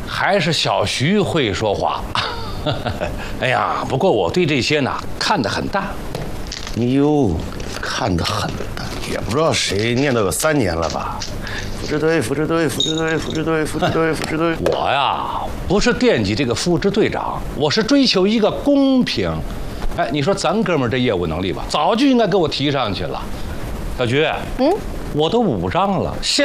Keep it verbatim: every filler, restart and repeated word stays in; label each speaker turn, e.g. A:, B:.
A: 还是小徐会说话。哎呀，不过我对这些呢看得很淡。
B: 哟，看得很淡，也不知道谁念叨个三年了吧？复制队，复制队，复制队，复制队，复制队，复制队。
A: 我呀，不是惦记这个副支队长，我是追求一个公平。哎，你说咱哥们儿这业务能力吧，早就应该给我提上去了。小菊，嗯，我都五张了，现